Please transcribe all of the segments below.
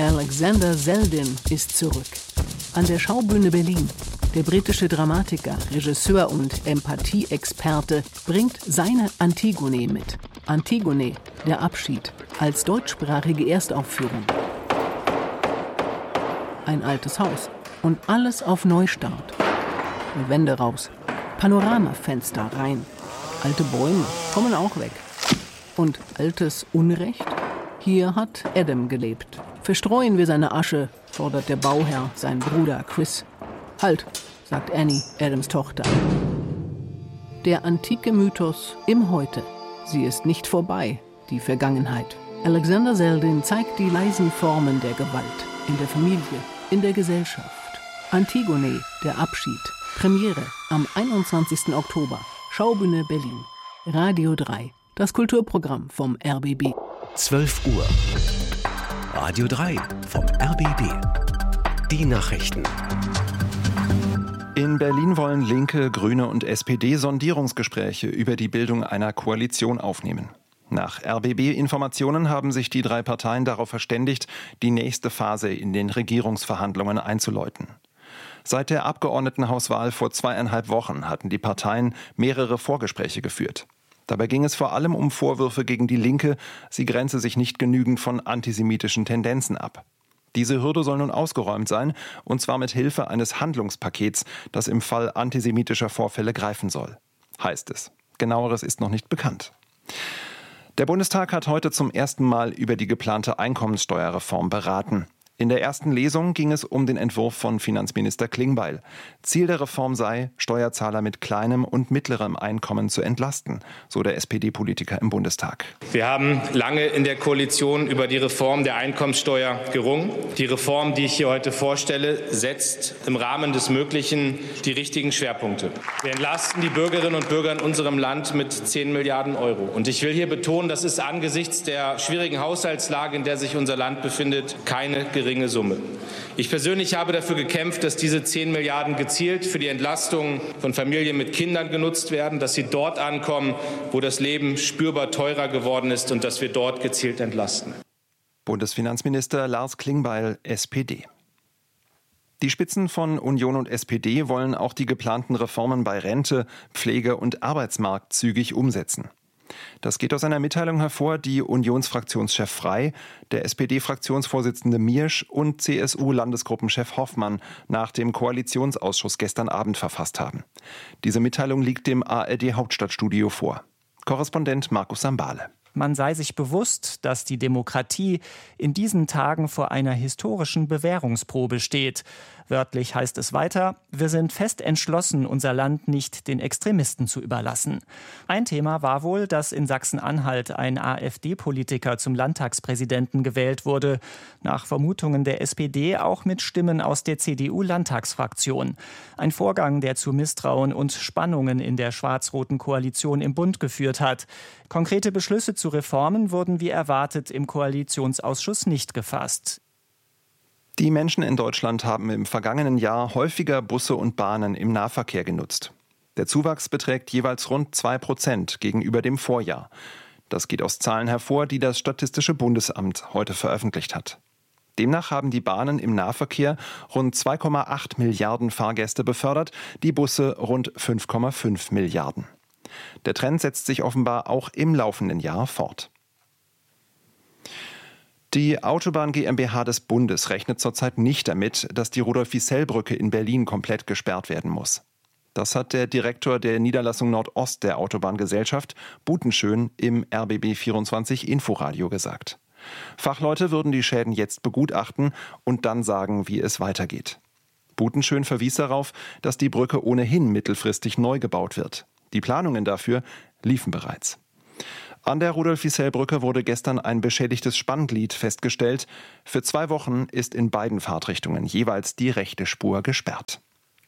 Alexander Selden ist zurück. An der Schaubühne Berlin. Der britische Dramatiker, Regisseur und Empathie-Experte bringt seine Antigone mit. Antigone, der Abschied, als deutschsprachige Erstaufführung. Ein altes Haus und alles auf Neustart. Die Wände raus, Panoramafenster rein. Alte Bäume kommen auch weg. Und altes Unrecht? Hier hat Adam gelebt. Verstreuen wir seine Asche, fordert der Bauherr seinen Bruder Chris. Halt, sagt Annie, Adams Tochter. Der antike Mythos im Heute. Sie ist nicht vorbei, die Vergangenheit. Alexander Selden zeigt die leisen Formen der Gewalt. In der Familie, in der Gesellschaft. Antigone, der Abschied. Premiere am 21. Oktober. Schaubühne Berlin. Radio 3. Das Kulturprogramm vom RBB. 12 Uhr. Radio 3 vom RBB. Die Nachrichten. In Berlin wollen Linke, Grüne und SPD Sondierungsgespräche über die Bildung einer Koalition aufnehmen. Nach RBB-Informationen haben sich die drei Parteien darauf verständigt, die nächste Phase in den Regierungsverhandlungen einzuläuten. Seit der Abgeordnetenhauswahl vor 2,5 Wochen hatten die Parteien mehrere Vorgespräche geführt. Dabei ging es vor allem um Vorwürfe gegen die Linke, sie grenze sich nicht genügend von antisemitischen Tendenzen ab. Diese Hürde soll nun ausgeräumt sein, und zwar mit Hilfe eines Handlungspakets, das im Fall antisemitischer Vorfälle greifen soll. Heißt es. Genaueres ist noch nicht bekannt. Der Bundestag hat heute zum ersten Mal über die geplante Einkommenssteuerreform beraten. In der ersten Lesung ging es um den Entwurf von Finanzminister Klingbeil. Ziel der Reform sei, Steuerzahler mit kleinem und mittlerem Einkommen zu entlasten, so der SPD-Politiker im Bundestag. Wir haben lange in der Koalition über die Reform der Einkommenssteuer gerungen. Die Reform, die ich hier heute vorstelle, setzt im Rahmen des Möglichen die richtigen Schwerpunkte. Wir entlasten die Bürgerinnen und Bürger in unserem Land mit 10 Milliarden Euro. Und ich will hier betonen, das ist angesichts der schwierigen Haushaltslage, in der sich unser Land befindet, keine geringe Summe. Ich persönlich habe dafür gekämpft, dass diese 10 Milliarden gezielt für die Entlastung von Familien mit Kindern genutzt werden, dass sie dort ankommen, wo das Leben spürbar teurer geworden ist und dass wir dort gezielt entlasten. Bundesfinanzminister Lars Klingbeil, SPD. Die Spitzen von Union und SPD wollen auch die geplanten Reformen bei Rente, Pflege und Arbeitsmarkt zügig umsetzen. Das geht aus einer Mitteilung hervor, die Unionsfraktionschef Frey, der SPD-Fraktionsvorsitzende Miersch und CSU-Landesgruppenchef Hoffmann nach dem Koalitionsausschuss gestern Abend verfasst haben. Diese Mitteilung liegt dem ARD-Hauptstadtstudio vor. Korrespondent Markus Sambale. Man sei sich bewusst, dass die Demokratie in diesen Tagen vor einer historischen Bewährungsprobe steht. Wörtlich heißt es weiter: Wir sind fest entschlossen, unser Land nicht den Extremisten zu überlassen. Ein Thema war wohl, dass in Sachsen-Anhalt ein AfD-Politiker zum Landtagspräsidenten gewählt wurde. Nach Vermutungen der SPD auch mit Stimmen aus der CDU-Landtagsfraktion. Ein Vorgang, der zu Misstrauen und Spannungen in der schwarz-roten Koalition im Bund geführt hat. Konkrete Beschlüsse zu Reformen wurden wie erwartet im Koalitionsausschuss nicht gefasst. Die Menschen in Deutschland haben im vergangenen Jahr häufiger Busse und Bahnen im Nahverkehr genutzt. Der Zuwachs beträgt jeweils rund 2% gegenüber dem Vorjahr. Das geht aus Zahlen hervor, die das Statistische Bundesamt heute veröffentlicht hat. Demnach haben die Bahnen im Nahverkehr rund 2,8 Milliarden Fahrgäste befördert, die Busse rund 5,5 Milliarden. Der Trend setzt sich offenbar auch im laufenden Jahr fort. Die Autobahn GmbH des Bundes rechnet zurzeit nicht damit, dass die Rudolf-Wissell-Brücke in Berlin komplett gesperrt werden muss. Das hat der Direktor der Niederlassung Nordost der Autobahngesellschaft, Butenschön, im RBB24 Inforadio gesagt. Fachleute würden die Schäden jetzt begutachten und dann sagen, wie es weitergeht. Butenschön verwies darauf, dass die Brücke ohnehin mittelfristig neu gebaut wird. Die Planungen dafür liefen bereits. An der Rudolf-Wissell-Brücke wurde gestern ein beschädigtes Spannglied festgestellt. Für 2 Wochen ist in beiden Fahrtrichtungen jeweils die rechte Spur gesperrt.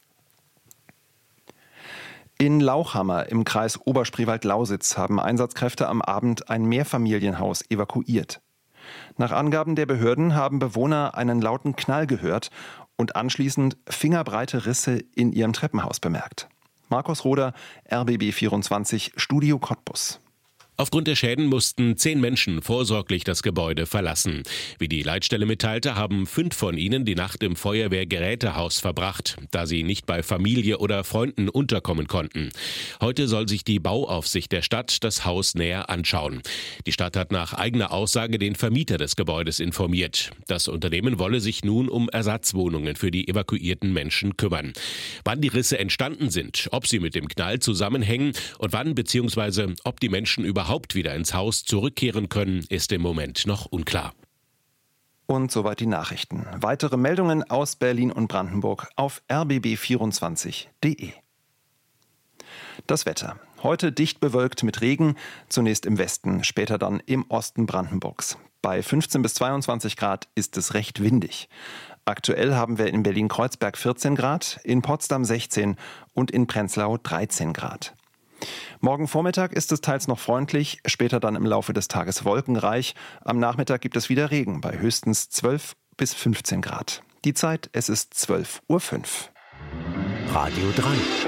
In Lauchhammer im Kreis Oberspreewald-Lausitz haben Einsatzkräfte am Abend ein Mehrfamilienhaus evakuiert. Nach Angaben der Behörden haben Bewohner einen lauten Knall gehört und anschließend fingerbreite Risse in ihrem Treppenhaus bemerkt. Markus Roder, RBB24, Studio Cottbus. Aufgrund der Schäden mussten 10 Menschen vorsorglich das Gebäude verlassen. Wie die Leitstelle mitteilte, haben 5 von ihnen die Nacht im Feuerwehrgerätehaus verbracht, da sie nicht bei Familie oder Freunden unterkommen konnten. Heute soll sich die Bauaufsicht der Stadt das Haus näher anschauen. Die Stadt hat nach eigener Aussage den Vermieter des Gebäudes informiert. Das Unternehmen wolle sich nun um Ersatzwohnungen für die evakuierten Menschen kümmern. Wann die Risse entstanden sind, ob sie mit dem Knall zusammenhängen und wann bzw. ob die Menschen überhaupt wieder ins Haus zurückkehren können, ist im Moment noch unklar. Und soweit die Nachrichten. Weitere Meldungen aus Berlin und Brandenburg auf rbb24.de. Das Wetter. Heute dicht bewölkt mit Regen, zunächst im Westen, später dann im Osten Brandenburgs. Bei 15 bis 22 Grad ist es recht windig. Aktuell haben wir in Berlin-Kreuzberg 14 Grad, in Potsdam 16 und in Prenzlau 13 Grad. Morgen Vormittag ist es teils noch freundlich, später dann im Laufe des Tages wolkenreich. Am Nachmittag gibt es wieder Regen bei höchstens 12 bis 15 Grad. Die Zeit, es ist 12:05 Uhr. Radio 3.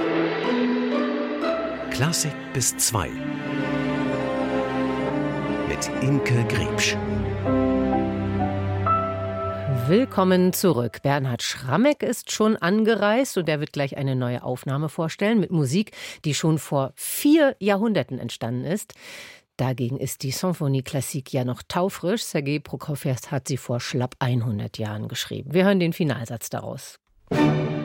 Klassik bis 2. Mit Imke Griebsch. Willkommen zurück. Bernhard Schrammeck ist schon angereist und er wird gleich eine neue Aufnahme vorstellen mit Musik, die schon vor 4 Jahrhunderten entstanden ist. Dagegen ist die Symphonie Classique ja noch taufrisch. Sergei Prokofjew hat sie vor schlapp 100 Jahren geschrieben. Wir hören den Finalsatz daraus.